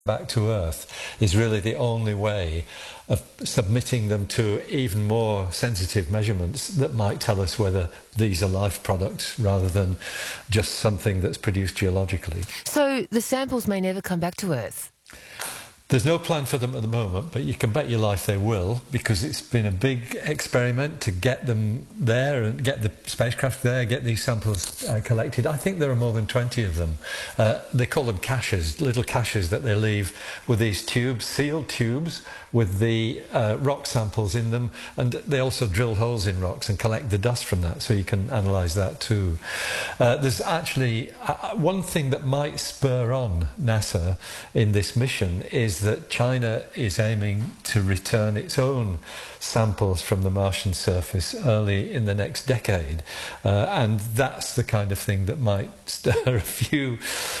back to Earth is really the only way of submitting them to even more sensitive measurements that might tell us whether these are life products rather than just something that's produced geologically. So the samples may never come back to Earth? There's no plan for them at the moment, but you can bet your life they will, because it's been a big experiment to get them there and get the spacecraft there, get these samples collected. I think there are more than 20 of them. They call them caches, little caches that they leave with these tubes, sealed tubes with the rock samples in them, and they also drill holes in rocks and collect the dust from that, so you can analyse that too. There's actually one thing that might spur on NASA in this mission is that China is aiming to return its own samples from the Martian surface early in the next decade, and that's the kind of thing that might stir a few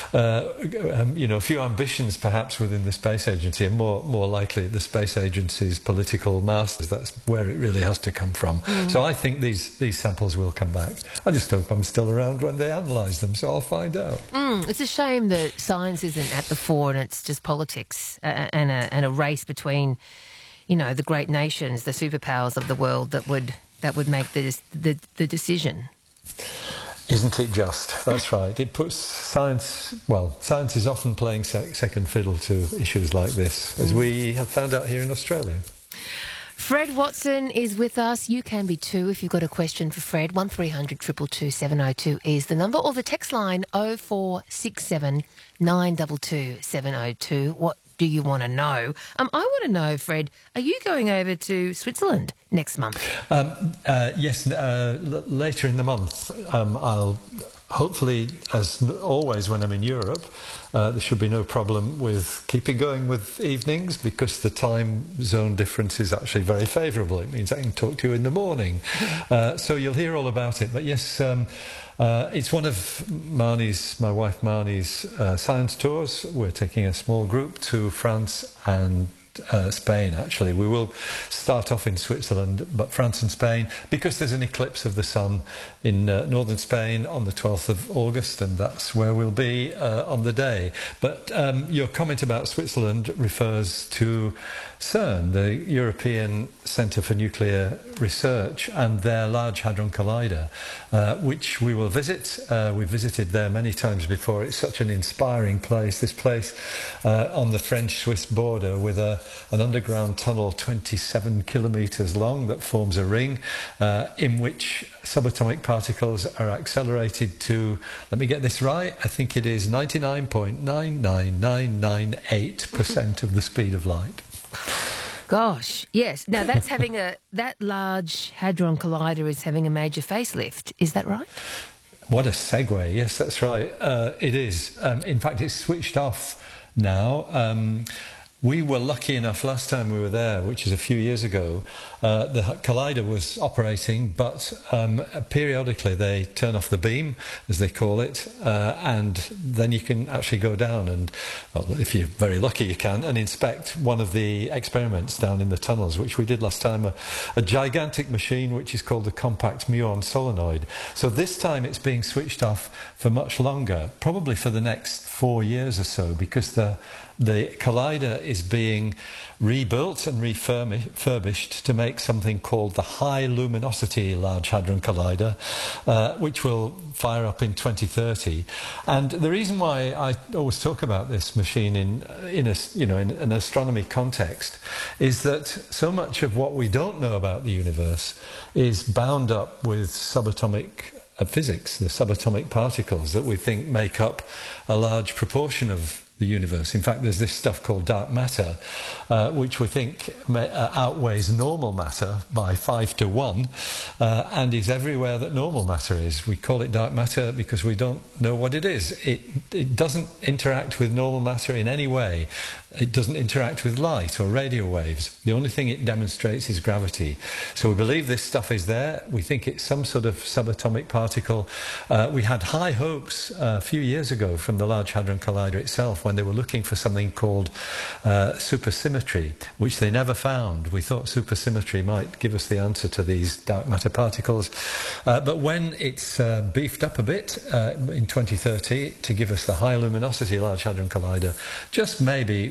ambitions perhaps within the space agency, and more likely the space agency's political masters. That's where it really has to come from. So I think these samples will come back. I just hope I'm still around when they analyse them, so I'll find out. It's a shame that science isn't at the fore and it's just politics and a race between, the great nations, the superpowers of the world that would make the decision. Isn't it just? That's right. It puts science is often playing second fiddle to issues like this, as we have found out here in Australia. Fred Watson is with us. You can be too if you've got a question for Fred. 1300 222 702 is the number, or the text line 0467 922 702. What do you want to know? I want to know, Fred, are you going over to Switzerland next month? Yes, later in the month. I'll hopefully, as always when I'm in Europe, there should be no problem with keeping going with evenings, because the time zone difference is actually very favourable. It means I can talk to you in the morning. So you'll hear all about it. But yes, it's one of my wife Marnie's science tours. We're taking a small group to France and Spain, actually. We will start off in Switzerland, but France and Spain, because there's an eclipse of the sun in northern Spain on the 12th of August, and that's where we'll be on the day. But your comment about Switzerland refers to CERN, the European Centre for Nuclear Research, and their Large Hadron Collider, which we will visit. We've visited there many times before. It's such an inspiring place. This place on the French-Swiss border with an underground tunnel 27 kilometres long that forms a ring in which subatomic particles are accelerated to, let me get this right, I think it is 99.99998% of the speed of light. Gosh, yes. Now that's that Large Hadron Collider is having a major facelift. Is that right? What a segue. Yes, that's right. It is. In fact, it's switched off now. We were lucky enough last time we were there, which is a few years ago, the collider was operating, but periodically they turn off the beam, as they call it, and then you can actually go down and, well, if you're very lucky you can, and inspect one of the experiments down in the tunnels, which we did last time, a gigantic machine which is called the Compact Muon Solenoid. So this time it's being switched off for much longer, probably for the next 4 years or so, because the collider is being rebuilt and refurbished to make something called the High Luminosity Large Hadron Collider, which will fire up in 2030. And the reason why I always talk about this machine in an astronomy context is that so much of what we don't know about the universe is bound up with subatomic physics, the subatomic particles that we think make up a large proportion of the universe. In fact, there's this stuff called dark matter, which we think outweighs normal matter by 5 to 1, and is everywhere that normal matter is. We call it dark matter because we don't know what it is. It doesn't interact with normal matter in any way. It doesn't interact with light or radio waves. The only thing it demonstrates is gravity. So we believe this stuff is there. We think it's some sort of subatomic particle. We had high hopes a few years ago from the Large Hadron Collider itself when they were looking for something called supersymmetry, which they never found. We thought supersymmetry might give us the answer to these dark matter particles. But when it's beefed up a bit in 2030 to give us the High Luminosity Large Hadron Collider, just maybe